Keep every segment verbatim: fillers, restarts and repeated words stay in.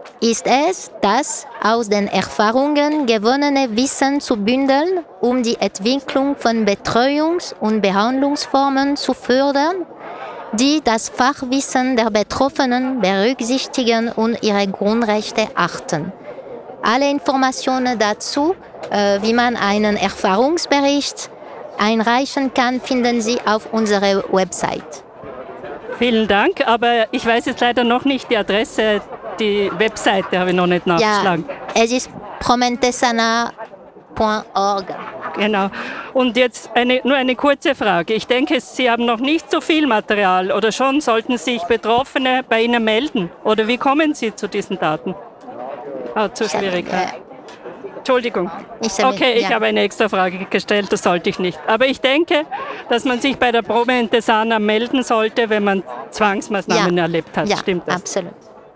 ist es, das aus den Erfahrungen gewonnene Wissen zu bündeln, um die Entwicklung von Betreuungs- und Behandlungsformen zu fördern, die das Fachwissen der Betroffenen berücksichtigen und ihre Grundrechte achten. Alle Informationen dazu, äh, wie man einen Erfahrungsbericht einreichen kann, finden Sie auf unserer Website. Vielen Dank, aber ich weiß jetzt leider noch nicht die Adresse, die Webseite habe ich noch nicht nachgeschlagen. Ja, es ist promentesana punkt org. Genau. Und jetzt eine, nur eine kurze Frage. Ich denke, Sie haben noch nicht so viel Material oder schon sollten sich Betroffene bei Ihnen melden? Oder wie kommen Sie zu diesen Daten? Ah, zu schwierig. Ja. Entschuldigung. Ich habe, okay, ich ja. habe eine extra Frage gestellt, das sollte ich nicht. Aber ich denke, dass man sich bei der Promentesana melden sollte, wenn man Zwangsmaßnahmen ja. erlebt hat. Ja, stimmt das? Absolut.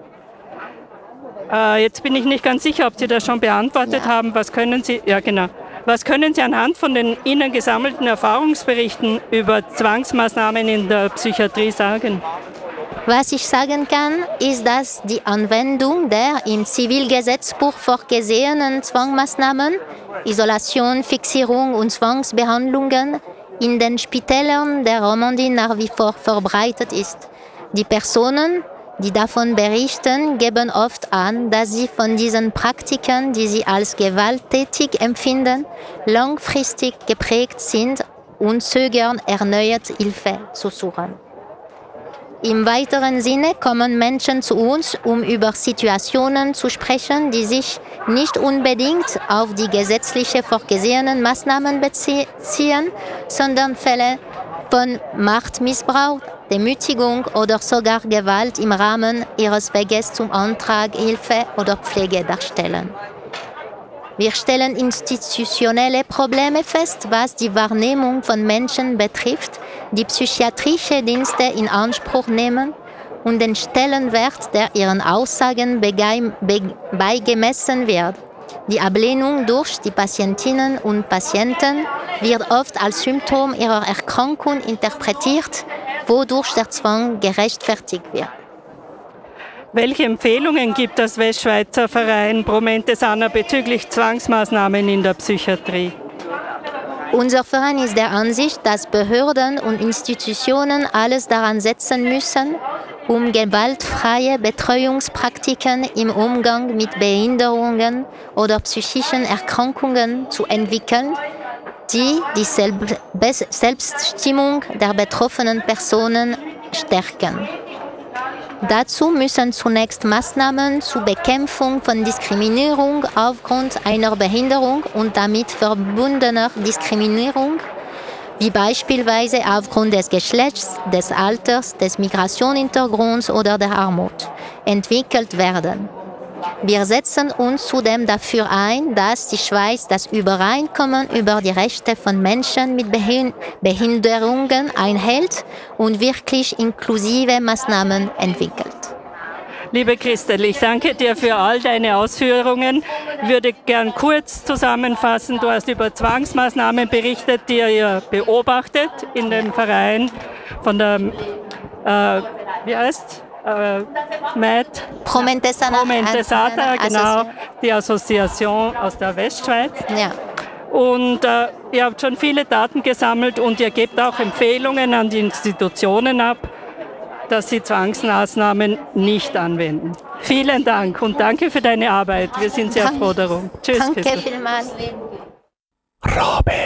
Äh, jetzt bin ich nicht ganz sicher, ob Sie das schon beantwortet Ja. haben. Was können Sie, ja genau. Was können Sie anhand von den Ihnen gesammelten Erfahrungsberichten über Zwangsmaßnahmen in der Psychiatrie sagen? Was ich sagen kann, ist, dass die Anwendung der im Zivilgesetzbuch vorgesehenen Zwangsmaßnahmen, Isolation, Fixierung und Zwangsbehandlungen in den Spitälern der Romandie nach wie vor verbreitet ist. Die Personen, die davon berichten, geben oft an, dass sie von diesen Praktiken, die sie als gewalttätig empfinden, langfristig geprägt sind und zögern, erneut Hilfe zu suchen. Im weiteren Sinne kommen Menschen zu uns, um über Situationen zu sprechen, die sich nicht unbedingt auf die gesetzlich vorgesehenen Maßnahmen beziehen, sondern Fälle von Machtmissbrauch, Demütigung oder sogar Gewalt im Rahmen ihres Weges zum Antrag Hilfe oder Pflege darstellen. Wir stellen institutionelle Probleme fest, was die Wahrnehmung von Menschen betrifft, die psychiatrische Dienste in Anspruch nehmen und den Stellenwert, der ihren Aussagen beigemessen wird. Die Ablehnung durch die Patientinnen und Patienten wird oft als Symptom ihrer Erkrankung interpretiert, wodurch der Zwang gerechtfertigt wird. Welche Empfehlungen gibt das Westschweizer Verein Promentesana bezüglich Zwangsmaßnahmen in der Psychiatrie? Unser Verein ist der Ansicht, dass Behörden und Institutionen alles daran setzen müssen, um gewaltfreie Betreuungspraktiken im Umgang mit Behinderungen oder psychischen Erkrankungen zu entwickeln, die die Selbstbestimmung der betroffenen Personen stärken. Dazu müssen zunächst Maßnahmen zur Bekämpfung von Diskriminierung aufgrund einer Behinderung und damit verbundener Diskriminierung, wie beispielsweise aufgrund des Geschlechts, des Alters, des Migrationshintergrunds oder der Armut, entwickelt werden. Wir setzen uns zudem dafür ein, dass die Schweiz das Übereinkommen über die Rechte von Menschen mit Behinderungen einhält und wirklich inklusive Maßnahmen entwickelt. Liebe Christel, ich danke dir für all deine Ausführungen. Ich würde gern kurz zusammenfassen. Du hast über Zwangsmaßnahmen berichtet, die ihr beobachtet in dem Verein von der, äh, wie heißt Äh, M A D, Promentesana, Promentesana, genau, die Assoziation aus der Westschweiz. Ja. Und äh, ihr habt schon viele Daten gesammelt und ihr gebt auch Empfehlungen an die Institutionen ab, dass sie Zwangsmaßnahmen nicht anwenden. Vielen Dank und danke für deine Arbeit. Wir sind sehr Danke. froh darum. Tschüss, Danke Christel. vielmals. Robert.